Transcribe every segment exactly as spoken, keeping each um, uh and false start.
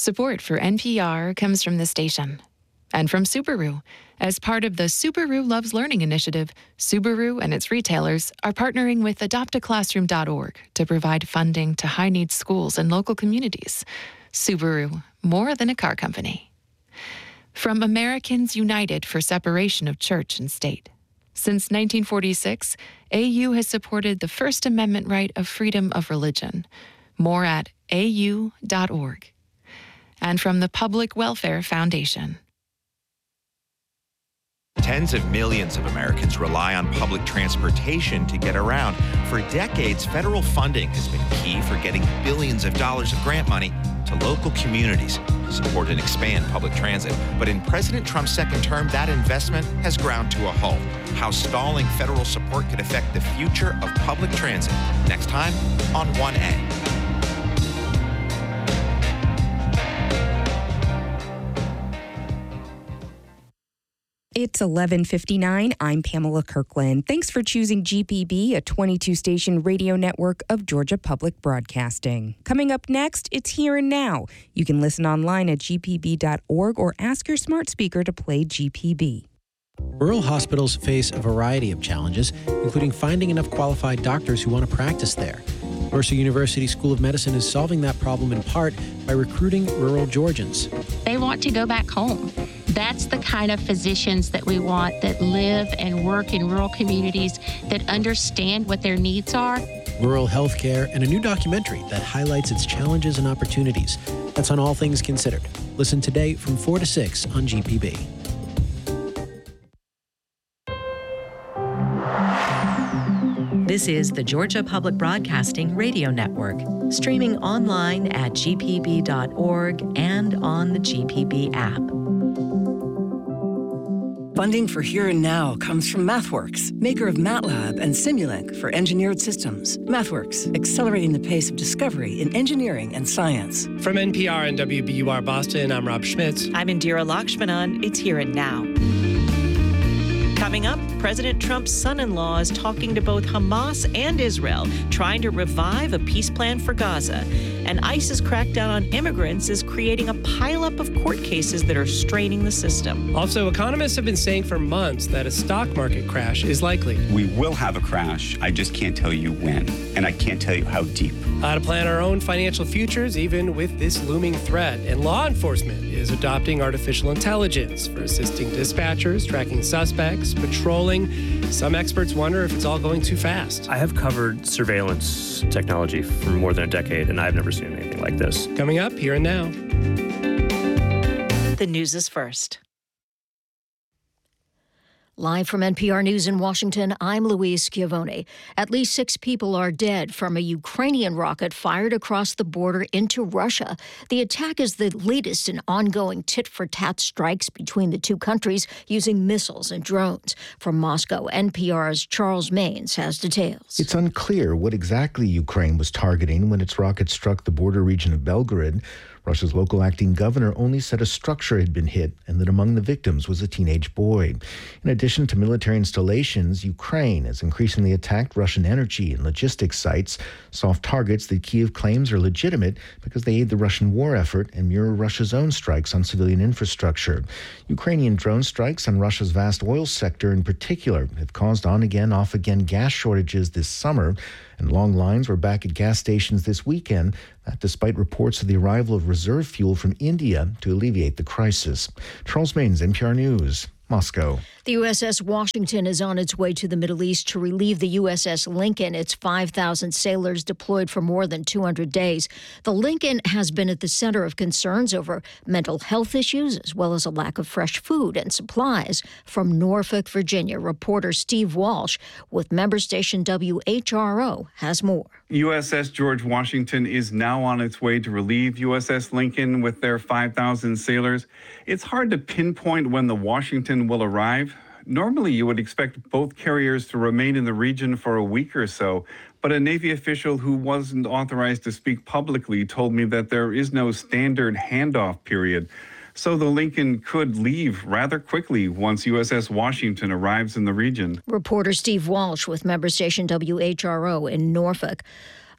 Support for N P R comes from the station and from Subaru. As part of the Subaru Loves Learning initiative, Subaru and its retailers are partnering with adopt a classroom dot org to provide funding to high-needs schools and local communities. Subaru, more than a car company. From Americans United for Separation of Church and State. Since nineteen forty-six, A U has supported the First Amendment right of freedom of religion. More at A U dot org. And from the Public Welfare Foundation. Tens of millions of Americans rely on public transportation to get around. For decades, federal funding has been key for getting billions of dollars of grant money to local communities to support and expand public transit. But in President Trump's second term, that investment has ground to a halt. How stalling federal support could affect the future of public transit. Next time on one A. It's eleven fifty-nine. I'm Pamela Kirkland. Thanks for choosing G P B, a twenty-two station radio network of Georgia Public Broadcasting. Coming up next, it's Here and Now. You can listen online at G P B dot org or ask your smart speaker to play G P B. Rural hospitals face a variety of challenges, including finding enough qualified doctors who want to practice there. Mercer University School of Medicine is solving that problem in part by recruiting rural Georgians. They want to go back home. That's the kind of physicians that we want that live and work in rural communities, that understand what their needs are. Rural health care and a new documentary that highlights its challenges and opportunities. That's on All Things Considered. Listen today from four to six on G P B. This is the Georgia Public Broadcasting Radio Network, streaming online at G P B dot org and on the G P B app. Funding for Here and Now comes from MathWorks, maker of MATLAB and Simulink for engineered systems. MathWorks, accelerating the pace of discovery in engineering and science. From N P R and W B U R Boston, I'm Rob Schmitz. I'm Indira Lakshmanan. It's Here and Now. Coming up, President Trump's son-in-law is talking to both Hamas and Israel, trying to revive a peace plan for Gaza. And ICE's crackdown on immigrants is creating a pileup of court cases that are straining the system. Also, economists have been saying for months that a stock market crash is likely. We will have a crash. I just can't tell you when, and I can't tell you how deep. How to plan our own financial futures, even with this looming threat. And law enforcement is adopting artificial intelligence for assisting dispatchers, tracking suspects, patrolling. Some experts wonder if it's all going too fast. I have covered surveillance technology for more than a decade, and I've never seen anything like this. Coming up, Here and Now. The news is first. Live from N P R News in Washington, I'm Louise Schiavone. At least six people are dead from a Ukrainian rocket fired across the border into Russia. The attack is the latest in ongoing tit-for-tat strikes between the two countries using missiles and drones. From Moscow, N P R's Charles Maynes has details. It's unclear what exactly Ukraine was targeting when its rocket struck the border region of Belgorod. Russia's local acting governor only said a structure had been hit and that among the victims was a teenage boy. In addition to military installations, Ukraine has increasingly attacked Russian energy and logistics sites, soft targets that Kyiv claims are legitimate because they aid the Russian war effort and mirror Russia's own strikes on civilian infrastructure. Ukrainian drone strikes on Russia's vast oil sector in particular have caused on-again, off-again gas shortages this summer, and long lines were back at gas stations this weekend, that despite reports of the arrival of reserve fuel from India to alleviate the crisis. Charles Maynes, N P R News, Moscow. The U S S Washington is on its way to the Middle East to relieve the U S S Lincoln, its five thousand sailors deployed for more than two hundred days. The Lincoln has been at the center of concerns over mental health issues, as well as a lack of fresh food and supplies. From Norfolk, Virginia, reporter Steve Walsh with member station W H R O has more. U S S George Washington is now on its way to relieve U S S Lincoln with their five thousand sailors. It's hard to pinpoint when the Washington will arrive. Normally, you would expect both carriers to remain in the region for a week or so, but a Navy official who wasn't authorized to speak publicly told me that there is no standard handoff period. So the Lincoln could leave rather quickly once U S S Washington arrives in the region. Reporter Steve Walsh with member station W H R O in Norfolk.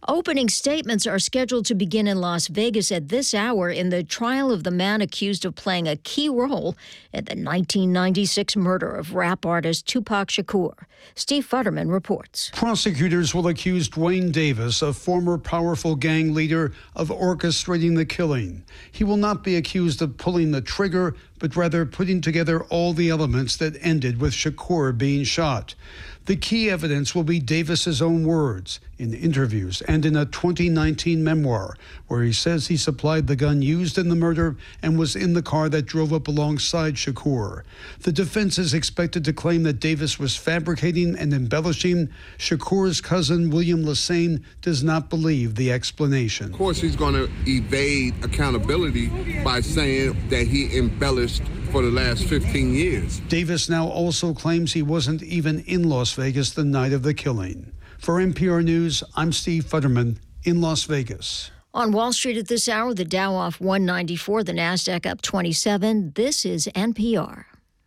Opening statements are scheduled to begin in Las Vegas at this hour in the trial of the man accused of playing a key role in the nineteen ninety-six murder of rap artist Tupac Shakur. Steve Futterman reports. Prosecutors will accuse Dwayne Davis, a former powerful gang leader, of orchestrating the killing. He will not be accused of pulling the trigger, but rather putting together all the elements that ended with Shakur being shot. The key evidence will be Davis's own words in interviews and in a twenty nineteen memoir, where he says he supplied the gun used in the murder and was in the car that drove up alongside Shakur. The defense is expected to claim that Davis was fabricating and embellishing. Shakur's cousin, William Lassane, does not believe the explanation. Of course, he's going to evade accountability by saying that he embellished for the last fifteen years. Davis now also claims he wasn't even in Las Vegas the night of the killing. For N P R News, I'm Steve Futterman in Las Vegas. On Wall Street at this hour, the Dow off one ninety-four, the Nasdaq up twenty-seven. This is N P R.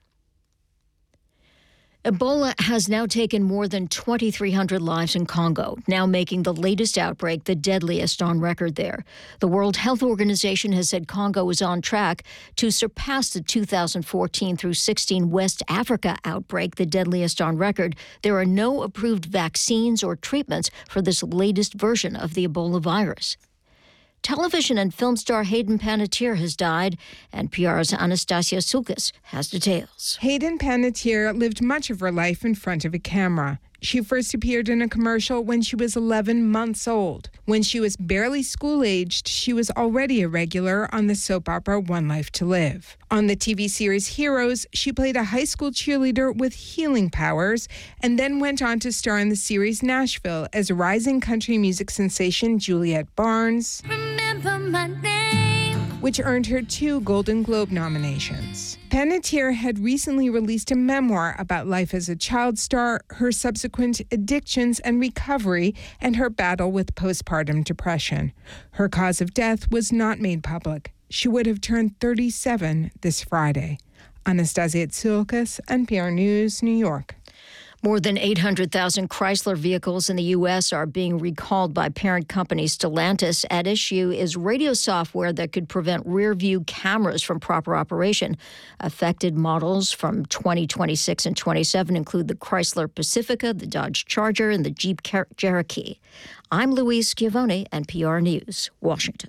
Ebola has now taken more than twenty-three hundred lives in Congo, now making the latest outbreak the deadliest on record there. The World Health Organization has said Congo is on track to surpass the two thousand fourteen through sixteen West Africa outbreak, the deadliest on record. There are no approved vaccines or treatments for this latest version of the Ebola virus. Television and film star Hayden Panettiere has died. N P R's Anastasia Sulkas has details. Hayden Panettiere lived much of her life in front of a camera. She first appeared in a commercial when she was eleven months old. When she was barely school-aged, she was already a regular on the soap opera One Life to Live. On the T V series Heroes, she played a high school cheerleader with healing powers and then went on to star in the series Nashville as rising country music sensation Juliet Barnes, Remember my name, which earned her two Golden Globe nominations. Panettiere had recently released a memoir about life as a child star, her subsequent addictions and recovery, and her battle with postpartum depression. Her cause of death was not made public. She would have turned thirty-seven this Friday. Anastasia Sulkas, N P R News, New York. More than eight hundred thousand Chrysler vehicles in the U S are being recalled by parent company Stellantis. At issue is radio software that could prevent rear-view cameras from proper operation. Affected models from twenty twenty-six and twenty-seven include the Chrysler Pacifica, the Dodge Charger, and the Jeep Cherokee. I'm Louise Schiavone, N P R News, Washington.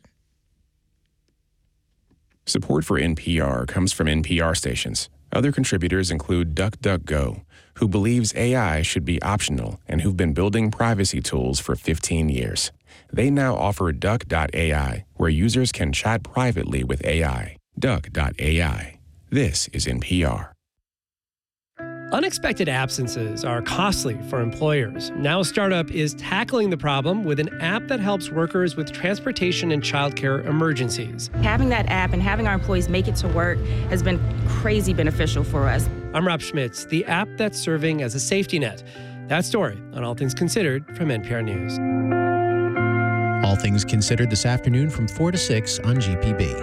Support for N P R comes from N P R stations. Other contributors include DuckDuckGo, who believes A I should be optional and who've been building privacy tools for fifteen years. They now offer Duck dot A I, where users can chat privately with A I. Duck dot A I. This is N P R. Unexpected absences are costly for employers. Now Startup is tackling the problem with an app that helps workers with transportation and childcare emergencies. Having that app and having our employees make it to work has been crazy beneficial for us. I'm Rob Schmitz, the app that's serving as a safety net. That story on All Things Considered from N P R News. All Things Considered this afternoon from four to six on G P B.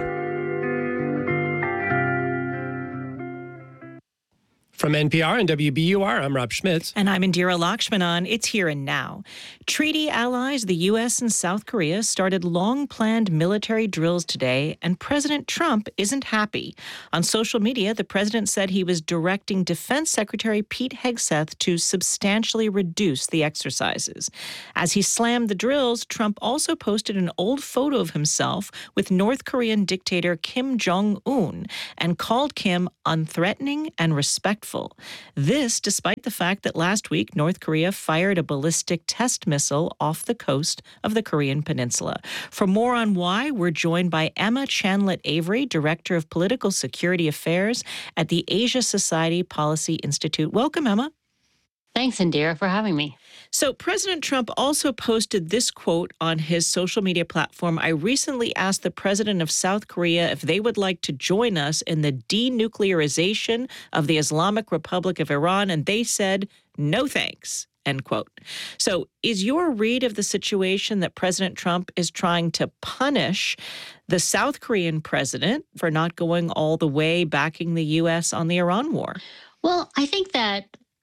From N P R and W B U R, I'm Rob Schmitz. And I'm Indira Lakshmanan. It's Here and Now. Treaty allies, the U S and South Korea, started long-planned military drills today, and President Trump isn't happy. On social media, the president said he was directing Defense Secretary Pete Hegseth to substantially reduce the exercises. As he slammed the drills, Trump also posted an old photo of himself with North Korean dictator Kim Jong-un and called Kim unthreatening and respectful. This, despite the fact that last week North Korea fired a ballistic test missile off the coast of the Korean peninsula. For more on why, we're joined by Emma Chanlett Avery, Director of Political Security Affairs at the Asia Society Policy Institute. Welcome, Emma. Thanks, Indira, for having me. So President Trump also posted this quote on his social media platform. I recently asked the president of South Korea if they would like to join us in the denuclearization of the Islamic Republic of Iran, and they said, no thanks, end quote. So is your read of the situation that President Trump is trying to punish the South Korean president for not going all the way backing the U S on the Iran war? Well, I think that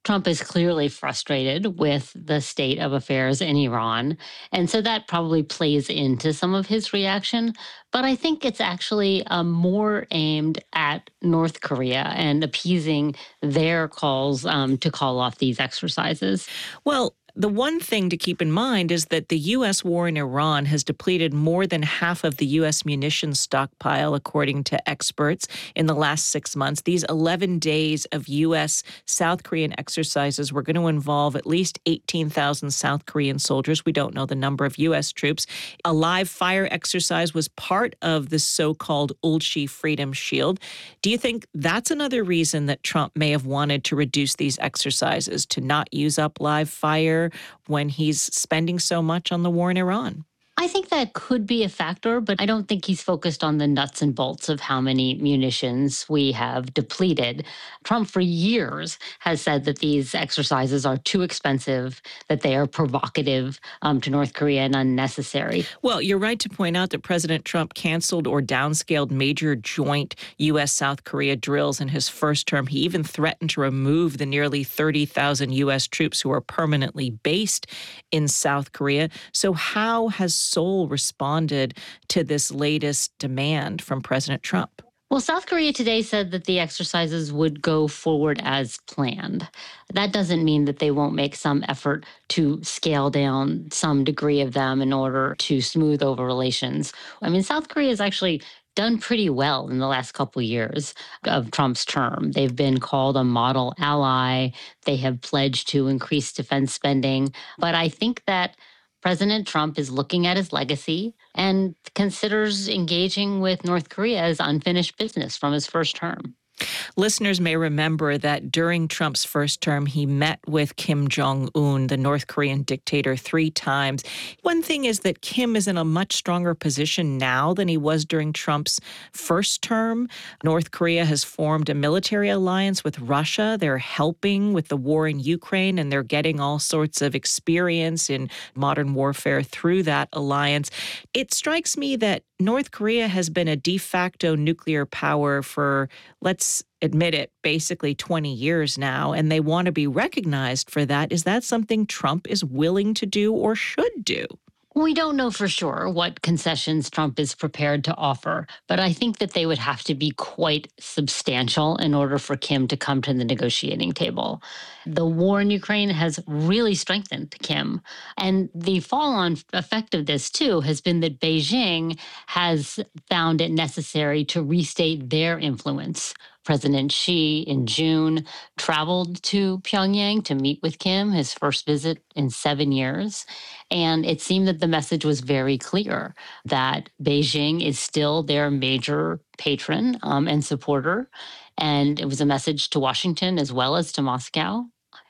Trump is clearly frustrated with the state of affairs in Iran. And so that probably plays into some of his reaction. But I think it's actually um, more aimed at North Korea and appeasing their calls um, to call off these exercises. Well, the one thing to keep in mind is that the U S war in Iran has depleted more than half of the U S munitions stockpile, according to experts, in the last six months. These eleven days of U S South Korean exercises were going to involve at least eighteen thousand South Korean soldiers. We don't know the number of U S troops. A live fire exercise was part of the so-called Ulchi Freedom Shield. Do you think that's another reason that Trump may have wanted to reduce these exercises, to not use up live fire when he's spending so much on the war in Iran? I think that could be a factor, but I don't think he's focused on the nuts and bolts of how many munitions we have depleted. Trump, for years, has said that these exercises are too expensive, that they are provocative um, to North Korea and unnecessary. Well, you're right to point out that President Trump canceled or downscaled major joint U S South Korea drills in his first term. He even threatened to remove the nearly thirty thousand U S troops who are permanently based in South Korea. So how has Seoul responded to this latest demand from President Trump? Well, South Korea today said that the exercises would go forward as planned. That doesn't mean that they won't make some effort to scale down some degree of them in order to smooth over relations. I mean, South Korea has actually done pretty well in the last couple of years of Trump's term. They've been called a model ally. They have pledged to increase defense spending. But I think that President Trump is looking at his legacy and considers engaging with North Korea as unfinished business from his first term. Listeners may remember that during Trump's first term, he met with Kim Jong-un, the North Korean dictator, three times. One thing is that Kim is in a much stronger position now than he was during Trump's first term. North Korea has formed a military alliance with Russia. They're helping with the war in Ukraine, and they're getting all sorts of experience in modern warfare through that alliance. It strikes me that North Korea has been a de facto nuclear power for, let's admit it, basically twenty years now, and they want to be recognized for that. Is that something Trump is willing to do or should do? We don't know for sure what concessions Trump is prepared to offer, but I think that they would have to be quite substantial in order for Kim to come to the negotiating table. The war in Ukraine has really strengthened Kim, and the fall-on effect of this, too, has been that Beijing has found it necessary to restate their influence. President Xi, in June, traveled to Pyongyang to meet with Kim, his first visit in seven years. And it seemed that the message was very clear that Beijing is still their major patron um, and supporter. And it was a message to Washington as well as to Moscow.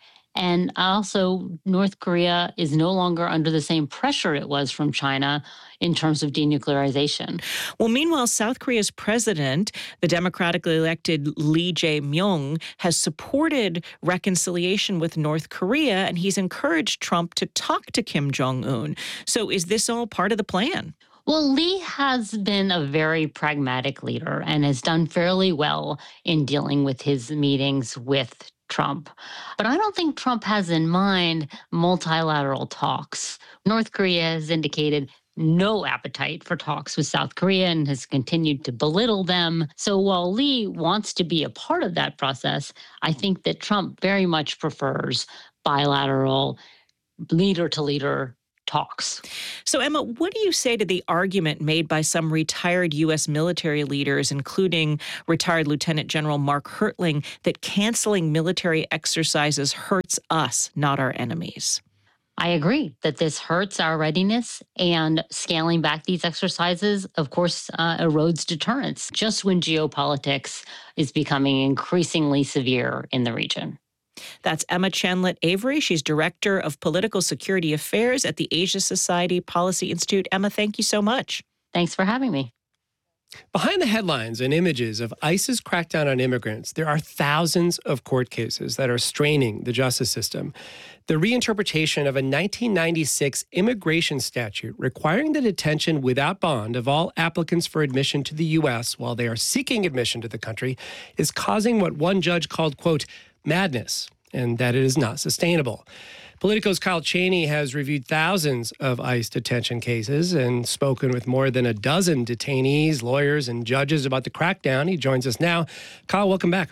And also, North Korea is no longer under the same pressure it was from China in terms of denuclearization. Well, meanwhile, South Korea's president, the democratically elected Lee Jae-myung, has supported reconciliation with North Korea, and he's encouraged Trump to talk to Kim Jong-un. So is this all part of the plan? Well, Lee has been a very pragmatic leader and has done fairly well in dealing with his meetings with Trump. But I don't think Trump has in mind multilateral talks. North Korea has indicated no appetite for talks with South Korea and has continued to belittle them. So while Lee wants to be a part of that process, I think that Trump very much prefers bilateral, leader-to-leader talks. So, Emma, what do you say to the argument made by some retired U S military leaders, including retired Lieutenant General Mark Hertling, that canceling military exercises hurts us, not our enemies? I agree that this hurts our readiness, and scaling back these exercises, of course, uh, erodes deterrence, just when geopolitics is becoming increasingly severe in the region. That's Emma Chenlet Avery. She's Director of Political Security Affairs at the Asia Society Policy Institute. Emma, thank you so much. Thanks for having me. Behind the headlines and images of ICE's crackdown on immigrants, there are thousands of court cases that are straining the justice system. The reinterpretation of a nineteen ninety-six immigration statute requiring the detention without bond of all applicants for admission to the U S while they are seeking admission to the country is causing what one judge called, quote, madness. and that it is not sustainable. Politico's Kyle Cheney has reviewed thousands of ICE detention cases and spoken with more than a dozen detainees, lawyers, and judges about the crackdown. He joins us now. Kyle, welcome back.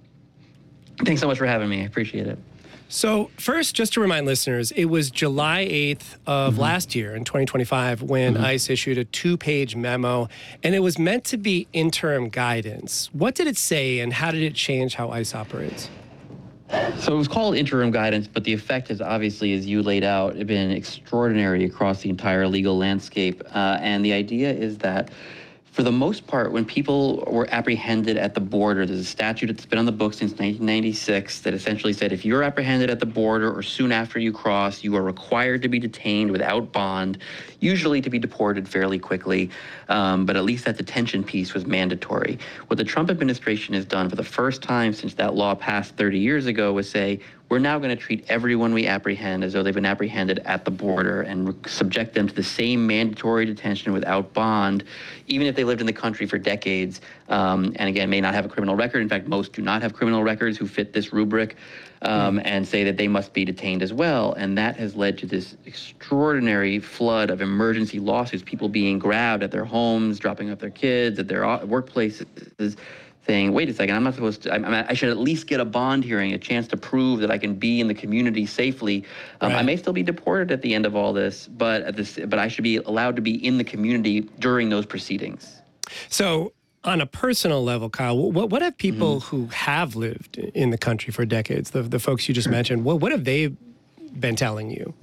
Thanks so much for having me. I appreciate it. So first, just to remind listeners, it was July eighth of mm-hmm. last year in twenty twenty-five when mm-hmm. ICE issued a two-page memo, and it was meant to be interim guidance. What did it say, and how did it change how ICE operates? So it was called interim guidance, but the effect has obviously, as you laid out, been extraordinary across the entire legal landscape. Uh, and the idea is that for the most part, when people were apprehended at the border, there's a statute that's been on the books since nineteen ninety-six that essentially said if you're apprehended at the border or soon after you cross, you are required to be detained without bond, usually to be deported fairly quickly, um, but at least that detention piece was mandatory. What the Trump administration has done for the first time since that law passed thirty years ago was say, we're now going to treat everyone we apprehend as though they've been apprehended at the border and re- subject them to the same mandatory detention without bond, even if they lived in the country for decades, um, and again, may not have a criminal record. In fact, most do not have criminal records who fit this rubric, um, mm. and say that they must be detained as well. And that has led to this extraordinary flood of emergency lawsuits, people being grabbed at their homes, dropping off their kids, at their workplaces, saying, wait a second, I'm not supposed to, I, I should at least get a bond hearing, a chance to prove that I can be in the community safely. Um, right. I may still be deported at the end of all this, but at this, but I should be allowed to be in the community during those proceedings. So on a personal level, Kyle, what, what have people mm-hmm. who have lived in the country for decades, the, the folks you just mentioned, what, what have they been telling you?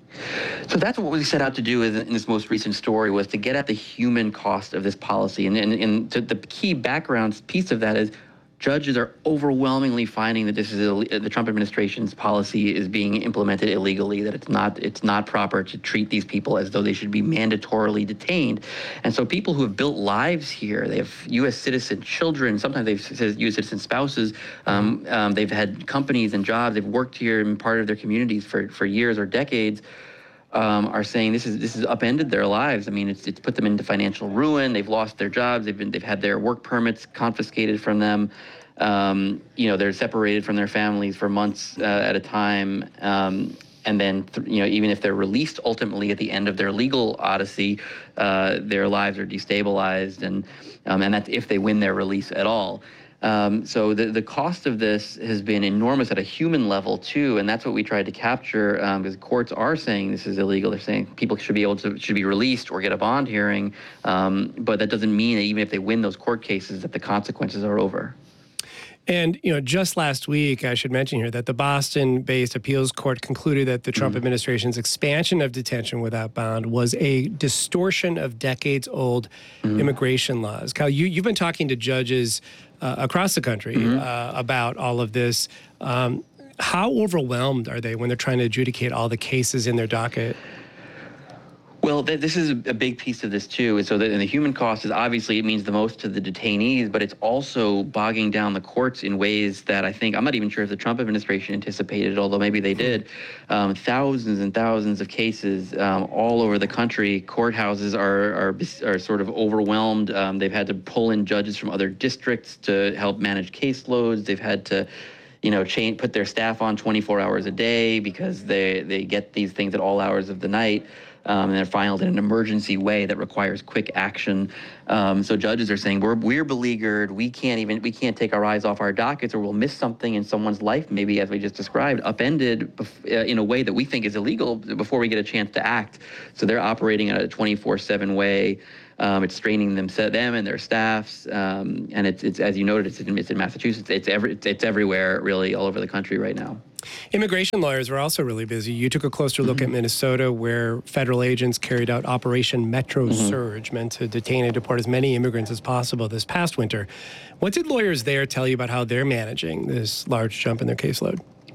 So that's what we set out to do in this most recent story, was to get at the human cost of this policy. And, and, and to the key background piece of that is judges are overwhelmingly finding that this is a, the Trump administration's policy is being implemented illegally, that it's not it's not proper to treat these people as though they should be mandatorily detained. And so people who have built lives here, they have U S citizen children, sometimes they've said U S citizen spouses, um, um, they've had companies and jobs, they've worked here and part of their communities for, for years or decades, Um, are saying this is this has upended their lives. I mean, it's it's put them into financial ruin. They've lost their jobs. They've been they've had their work permits confiscated from them. Um, you know, they're separated from their families for months uh, at a time. Um, and then, th- you know, even if they're released ultimately at the end of their legal odyssey, uh, their lives are destabilized, and um, and that's if they win their release at all. Um, so the, the cost of this has been enormous at a human level too, and that's what we tried to capture, because um, courts are saying this is illegal. They're saying people should be able to should be released or get a bond hearing, um, but that doesn't mean that even if they win those court cases that the consequences are over. And, you know, just last week, I should mention here that the Boston-based appeals court concluded that the Trump mm-hmm. administration's expansion of detention without bond was a distortion of decades-old mm-hmm. immigration laws. Kyle, you, you've been talking to judges uh, across the country mm-hmm. uh, about all of this. Um, how overwhelmed are they when they're trying to adjudicate all the cases in their docket? Well, th- this is a big piece of this too. And so the, and the human cost is obviously, it means the most to the detainees, but it's also bogging down the courts in ways that I think, I'm not even sure if the Trump administration anticipated, although maybe they did. Um, thousands and thousands of cases um, all over the country. Courthouses are, are, are sort of overwhelmed. Um, they've had to pull in judges from other districts to help manage caseloads. They've had to you know, chain, put their staff on twenty-four hours a day because they, they get these things at all hours of the night. Um, and they're filed in an emergency way that requires quick action. Um, so judges are saying we're we're beleaguered. We can't even we can't take our eyes off our dockets, or we'll miss something in someone's life, maybe as we just described, upended bef- uh, in a way that we think is illegal before we get a chance to act. So they're operating in a twenty-four seven way. Um, it's straining them, them and their staffs, um, and it's it's as you noted, it's in, it's in Massachusetts. It's every it's, it's everywhere, really, all over the country right now. Immigration lawyers were also really busy. You took a closer look mm-hmm. at Minnesota, where federal agents carried out Operation Metro mm-hmm. Surge, meant to detain and deport as many immigrants as possible this past winter. What did lawyers there tell you about how they're managing this large jump in their caseload?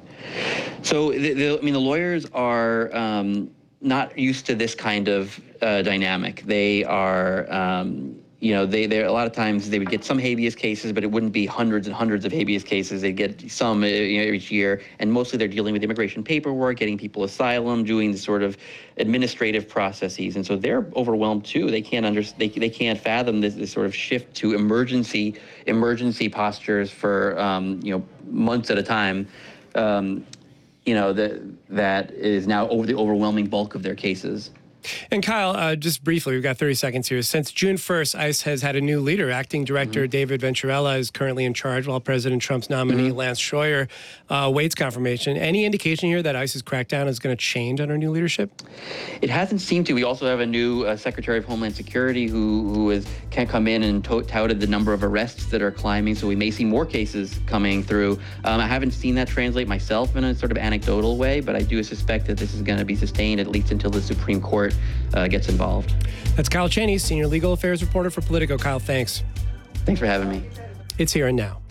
So, the, the, I mean, the lawyers are um, not used to this kind of uh, dynamic. They are... Um, You know, they they a lot of times they would get some habeas cases, but it wouldn't be hundreds and hundreds of habeas cases. They'd get some uh, you know, each year, and mostly they're dealing with immigration paperwork, getting people asylum, doing the sort of administrative processes, and so they're overwhelmed too. They can't under they they can't fathom this, this sort of shift to emergency emergency postures for um, you know months at a time. um, you know, that that is now over the overwhelming bulk of their cases. And Kyle, uh, just briefly, we've got thirty seconds here. Since June first, ICE has had a new leader. Acting Director mm-hmm. David Venturella is currently in charge, while President Trump's nominee, mm-hmm. Lance Schroyer, uh, waits confirmation. Any indication here that ICE's crackdown is going to change under new leadership? It hasn't seemed to. We also have a new uh, Secretary of Homeland Security who, who is, can come in and to- touted the number of arrests that are climbing, so we may see more cases coming through. Um, I haven't seen that translate myself in a sort of anecdotal way, but I do suspect that this is going to be sustained at least until the Supreme Court Uh, gets involved. That's Kyle Cheney, Senior Legal Affairs Reporter for Politico. Kyle, thanks. Thanks for having me. It's Here and Now.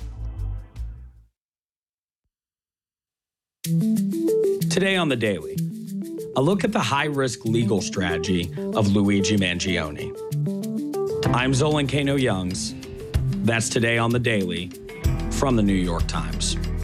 Today on The Daily, a look at the high-risk legal strategy of Luigi Mangione. I'm Zolan Kano Youngs. That's Today on The Daily from The New York Times.